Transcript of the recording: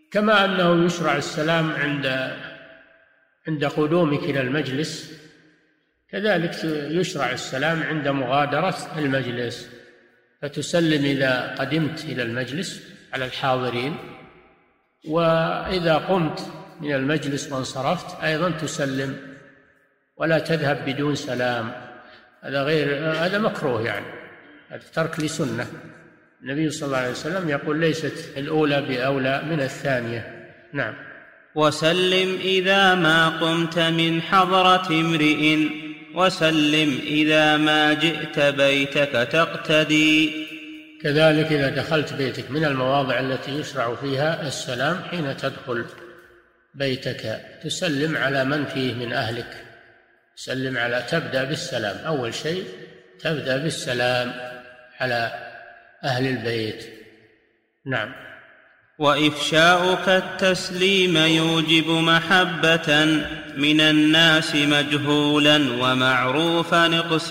كما أنه يشرع السلام عند قدومك إلى المجلس، كذلك يشرع السلام عند مغادرة المجلس، فتسلم إذا قدمت إلى المجلس على الحاضرين، وإذا قمت من المجلس وانصرفت أيضا تسلم ولا تذهب بدون سلام. هذا مكروه، يعني هذا ترك لسنة. النبي صلى الله عليه وسلم يقول ليست الأولى بأولى من الثانية. نعم. وسلم إذا ما قمت من حضرة امرئ، وسلم إذا ما جئت بيتك تقتدي. كذلك إذا دخلت بيتك من المواضع التي يشرع فيها السلام حين تدخل بيتك تسلم على من فيه من أهلك، تبدأ بالسلام، أول شيء تبدأ بالسلام على أهل البيت. نعم. وإفشاؤك التسليم يوجب محبة من الناس مجهولا ومعروفا